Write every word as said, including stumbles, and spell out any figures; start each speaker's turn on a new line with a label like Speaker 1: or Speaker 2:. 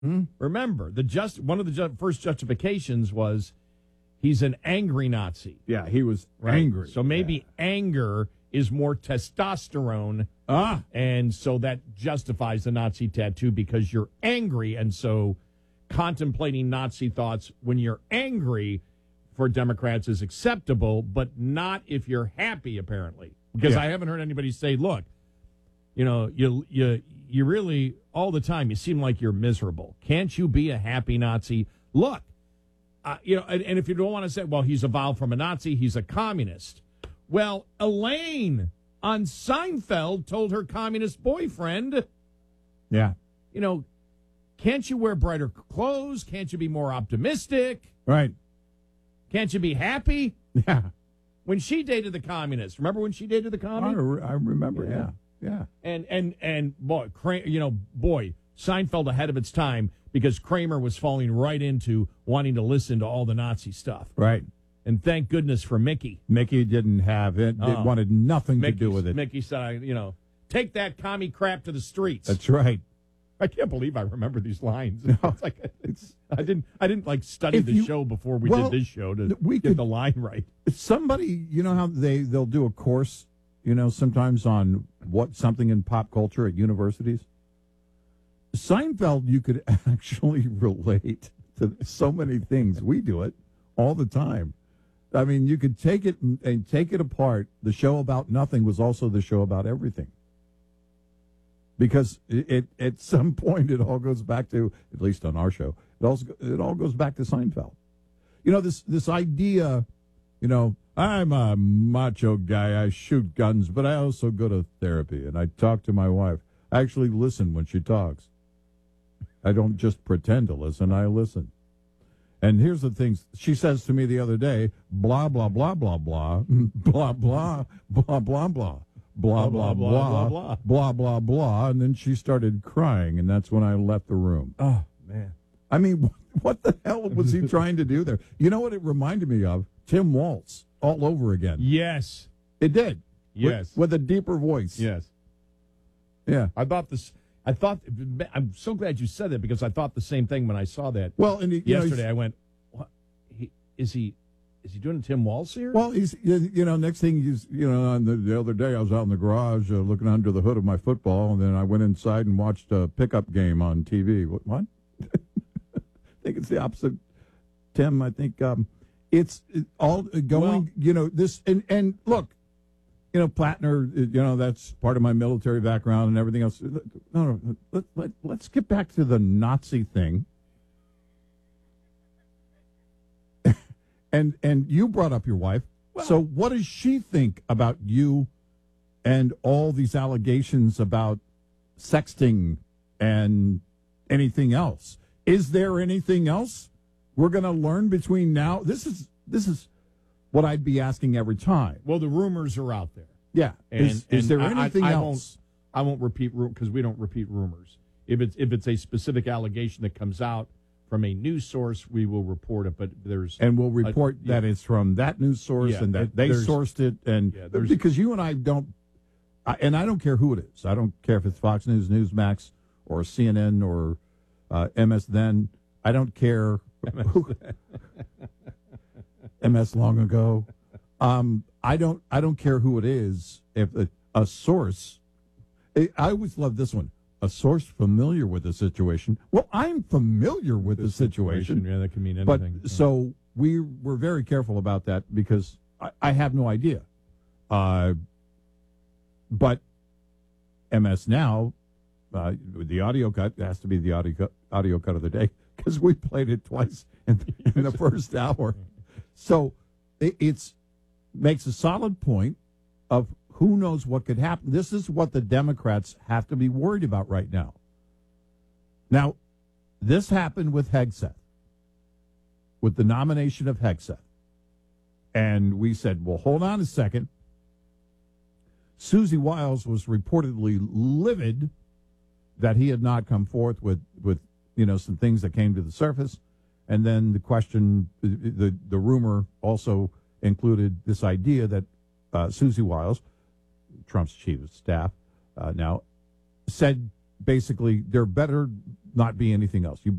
Speaker 1: Hmm?
Speaker 2: Remember, the just one of the ju- first justifications was he's an angry Nazi.
Speaker 1: Yeah, he was
Speaker 2: Right?
Speaker 1: angry.
Speaker 2: So maybe
Speaker 1: Yeah.
Speaker 2: anger is more testosterone,
Speaker 1: Ah,
Speaker 2: and so that justifies the Nazi tattoo because you're angry, and so contemplating Nazi thoughts when you're angry for Democrats is acceptable, but not if you're happy, apparently. Because
Speaker 1: Yeah.
Speaker 2: I haven't heard anybody say, look, you know, you you you really, all the time, you seem like you're miserable. Can't you be a happy Nazi? Look, uh, you know, and, and if you don't want to say, well, he's evolved from a Nazi, he's a communist. Well, Elaine on Seinfeld told her communist boyfriend,
Speaker 1: yeah,
Speaker 2: you know, can't you wear brighter clothes? Can't you be more optimistic?
Speaker 1: right.
Speaker 2: Can't you be happy?
Speaker 1: Yeah,
Speaker 2: When she dated the communist, remember when she dated the
Speaker 1: I,
Speaker 2: commie?
Speaker 1: re- I remember.
Speaker 2: Yeah.
Speaker 1: Yeah, yeah.
Speaker 2: And and and boy, Kra- you know, boy, Seinfeld ahead of its time because Kramer was falling right into wanting to listen to all the Nazi stuff.
Speaker 1: Right.
Speaker 2: And thank goodness for Mickey.
Speaker 1: Mickey didn't have it. It
Speaker 2: Oh.
Speaker 1: wanted nothing
Speaker 2: Mickey
Speaker 1: to do with it.
Speaker 2: Mickey said, you know, take that commie crap to the streets.
Speaker 1: That's right.
Speaker 2: I can't believe I remember these lines. It's like
Speaker 1: It's
Speaker 2: I didn't I didn't like study
Speaker 1: If
Speaker 2: the
Speaker 1: you-
Speaker 2: show before we
Speaker 1: well,
Speaker 2: did this show to
Speaker 1: we
Speaker 2: get
Speaker 1: could-
Speaker 2: the line right.
Speaker 1: if somebody, you know how they they'll do a course, you know, sometimes on what something in pop culture at universities. Seinfeld, you could actually relate to so many things. We do it all the time. I mean, you could take it and, and take it apart. The show about nothing was also the show about everything. Because it, it at some point it all goes back to, at least on our show, it also it all goes back to Seinfeld. You know, this this idea, you know, I'm a macho guy. I shoot guns, but I also go to therapy and I talk to my wife. I actually listen when she talks. I don't just pretend to listen. I listen. And here's the things she says to me the other day: blah blah blah blah blah blah blah blah blah blah. Blah, blah, blah, blah, blah, blah, blah, blah. And then she started crying, and that's when I left the room.
Speaker 2: Oh man.
Speaker 1: I mean, what the hell was he trying to do there? You know what it reminded me of? Tim Waltz all over again.
Speaker 2: Yes.
Speaker 1: It did.
Speaker 2: Yes.
Speaker 1: With, with a deeper voice.
Speaker 2: Yes.
Speaker 1: Yeah.
Speaker 2: I thought this. I thought. I'm so glad you said that because I thought the same thing when I saw that.
Speaker 1: Well, and he, you know,
Speaker 2: yesterday, I went, "What? He, is he? Is he doing a Tim Waltz here?"
Speaker 1: well, he's you know next thing he's you know on the, the other day I was out in the garage uh, looking under the hood of my football, and then I went inside and watched a pickup game on T V. What? what? I think it's the opposite, Tim. I think um, it's it, all going.
Speaker 2: Well-
Speaker 1: you know this and and look. You know, Plattner, you know, that's part of my military background and everything else. No, no, let, let, let's get back to the Nazi thing. and and you brought up your wife.
Speaker 2: Well-
Speaker 1: So what does she think about you and all these allegations about sexting and anything else? Is there anything else we're going to learn between now? This is this is what I'd be asking every time.
Speaker 2: Well, the rumors are out there.
Speaker 1: Yeah.
Speaker 2: And,
Speaker 1: is, is there
Speaker 2: and I-
Speaker 1: anything
Speaker 2: I, I
Speaker 1: else?
Speaker 2: Won't, I won't repeat because we don't repeat rumors. If it's if it's a specific allegation that comes out from a news source, we will report it. But there's
Speaker 1: And we'll report
Speaker 2: yeah.
Speaker 1: that it's from that news source
Speaker 2: Yeah,
Speaker 1: and that
Speaker 2: it-
Speaker 1: they
Speaker 2: there's-
Speaker 1: sourced it. And
Speaker 2: Yeah, there's-
Speaker 1: because you and I don't, I, and I don't care who it is. I don't care if it's Fox News, Newsmax, or C N N, or uh, M S Then. I don't care who. M S long ago. Um, I don't. I don't care who it is. If a, a source, I I always love this one. A source familiar with the situation. Well, I'm familiar with the, situation,
Speaker 2: Yeah, that can mean
Speaker 1: but
Speaker 2: anything.
Speaker 1: so we were very careful about that because I, I have no idea. Uh, but M S Now, uh, the audio cut has to be the audio cut, audio cut of the day because we played it twice in, in the first hour. So it it's makes a solid point of who knows what could happen. This is what the Democrats have to be worried about right now. Now, this happened with Hegseth, with the nomination of Hegseth. And we said, well, hold on a second. Susie Wiles was reportedly livid that he had not come forth with, with you know, some things that came to the surface. And then the question, the, the rumor also included this idea that uh, Susie Wiles, Trump's chief of staff uh, now, said basically there better not be anything else. You